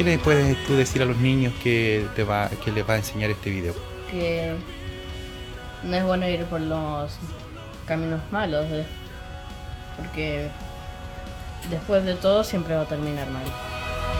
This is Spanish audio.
¿Qué le puedes tú decir a los niños que les va a enseñar este video? Que no es bueno ir por los caminos malos, porque después de todo siempre va a terminar mal.